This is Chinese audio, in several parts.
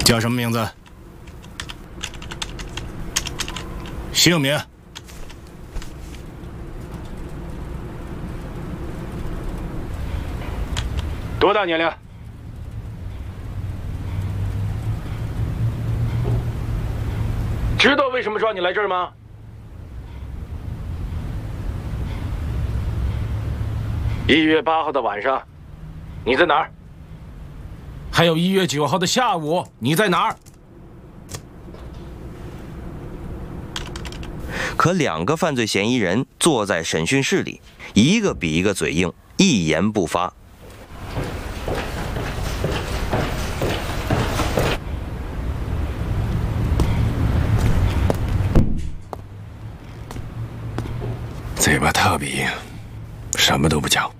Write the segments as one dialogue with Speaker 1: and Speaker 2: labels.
Speaker 1: 叫什么名字？姓名？多大年龄？知道为什么抓你来这儿吗？1月8号的晚上，你在哪儿？还有1月9号的下午，你在哪儿？
Speaker 2: 可2个犯罪嫌疑人坐在审讯室里，一个比一个嘴硬，一言不发。
Speaker 1: 嘴巴特别硬，什么都不讲。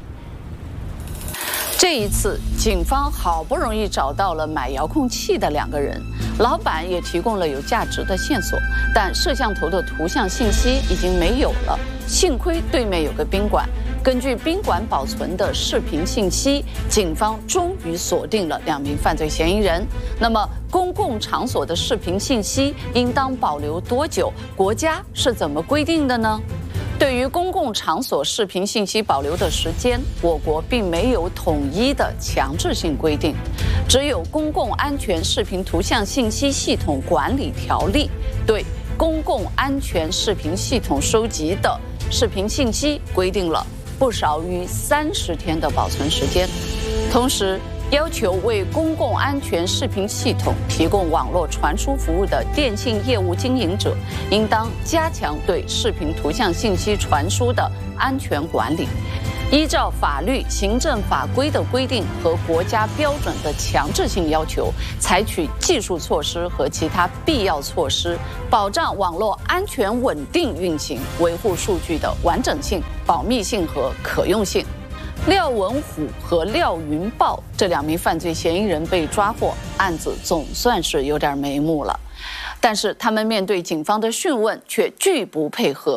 Speaker 3: 这一次，警方好不容易找到了买遥控器的2个人，老板也提供了有价值的线索，但摄像头的图像信息已经没有了。幸亏对面有个宾馆，根据宾馆保存的视频信息，警方终于锁定了2名犯罪嫌疑人。那么，公共场所的视频信息应当保留多久？国家是怎么规定的呢？对于公共场所视频信息保留的时间，我国并没有统一的强制性规定，只有《公共安全视频图像信息系统管理条例》对公共安全视频系统收集的视频信息规定了不少于30天的保存时间，同时要求为公共安全视频系统提供网络传输服务的电信业务经营者，应当加强对视频图像信息传输的安全管理，依照法律、行政法规的规定和国家标准的强制性要求，采取技术措施和其他必要措施，保障网络安全稳定运行，维护数据的完整性、保密性和可用性。廖文虎和廖云豹这2名犯罪嫌疑人被抓获，案子总算是有点眉目了。但是他们面对警方的讯问却拒不配合。